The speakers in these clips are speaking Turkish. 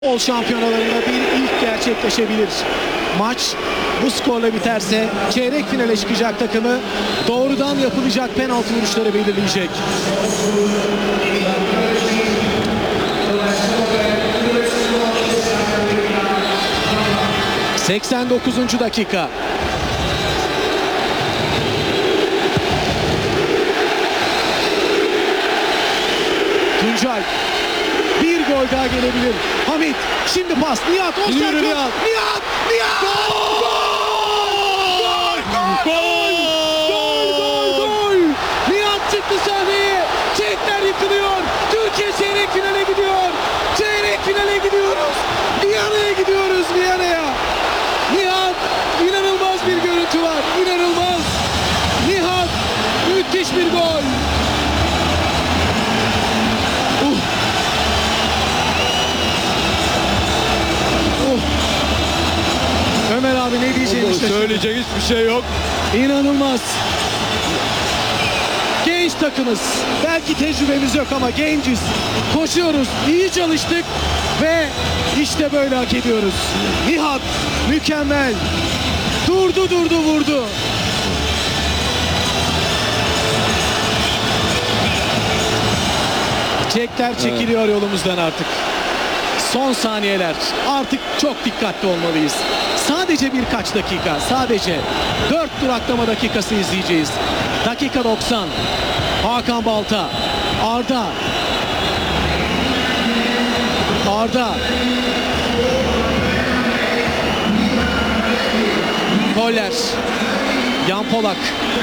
Futbol şampiyonalarında bir ilk gerçekleşebilir. Maç bu skorla biterse çeyrek finale çıkacak takımı doğrudan yapılacak penaltı vuruşları belirleyecek. ...89. dakika. Tuncay. Bir gol daha gelebilir. Hamit. Şimdi pas. Nihat. Yürü Nihat. Nihat. Nihat. Gol! Gol! Gol! Gol! Gol! Gol! Nihat çıktı sahneye. Çekler yıkılıyor. Türkiye çeyrek finale gidiyor. Çeyrek finale gidiyoruz. Viyana'ya gidiyoruz. Viyana'ya. Nihat. İnanılmaz bir görüntü var. İnanılmaz. Nihat. Müthiş bir gol. Ömer abi ne diyeceğini şaşırdım. Söyleyecek hiçbir şey yok. İnanılmaz. Genç takımız. Belki tecrübemiz yok ama genciz. Koşuyoruz. İyi çalıştık ve işte böyle hak ediyoruz. Nihat mükemmel. Durdu vurdu. Çekler çekiliyor yolumuzdan artık. Son saniyeler. Artık çok dikkatli olmalıyız. Sadece birkaç dakika. Sadece 4 duraklama dakikası izleyeceğiz. Dakika 90. Hakan Balta. Arda. Koller. Yan Polak.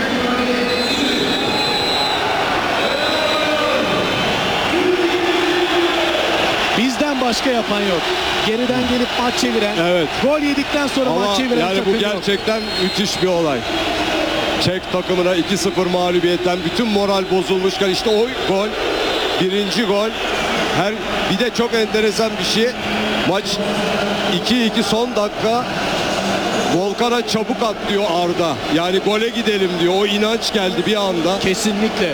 Bizden başka yapan yok. Geriden gelip maç çeviren, Evet. gol yedikten sonra Ama maç çeviren yani takım bu yok. gerçekten müthiş bir olay. Çek takımına 2-0 mağlubiyetten bütün moral bozulmuşken işte o gol, birinci gol. Bir de çok enteresan bir şey. Maç 2-2 son dakika. Volkan'a çabuk at diyor Arda. Yani gole gidelim diyor. O inanç geldi bir anda. Kesinlikle.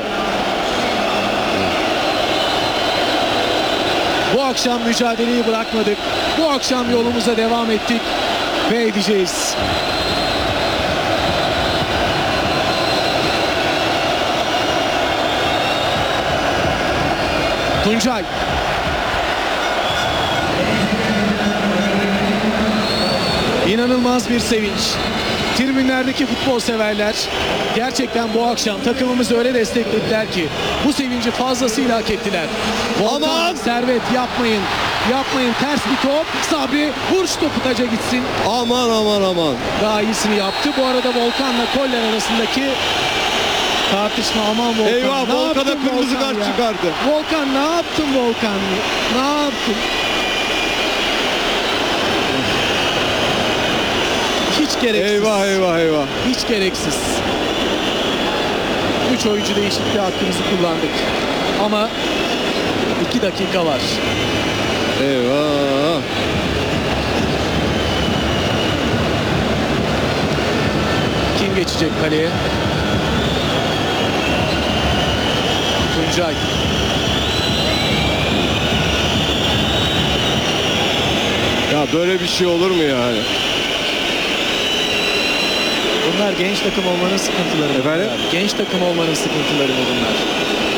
Bu akşam mücadeleyi bırakmadık. Bu akşam yolumuza devam ettik ve edeceğiz. Tuncay. İnanılmaz bir sevinç. Tribünlerdeki futbol severler gerçekten bu akşam takımımızı öyle desteklediler ki bu sevinci fazlasıyla hak ettiler. Volkan, Aman! Servet yapmayın. Yapmayın, ters bir top. Sabri vur şu topu taca gitsin. Aman. Daha iyisini yaptı. Bu arada Volkan'la Koller arasındaki tartışma, aman Volkan. Eyvah, Ne Volkan'a yaptın kırmızı Volkan kart ya? çıkardı. Volkan ne yaptın Volkan? Ne yaptın? Hiç gereksiz. Eyvah. Hiç gereksiz. 3 oyuncu değişikliği hakkımızı kullandık. Ama 2 dakika var. Eyvah. Kim geçecek kaleye? Tuncay. Ya böyle bir şey olur mu yani? Bunlar genç takım olmanın sıkıntıları mı? Efendim? Genç takım olmanın sıkıntıları mı bunlar?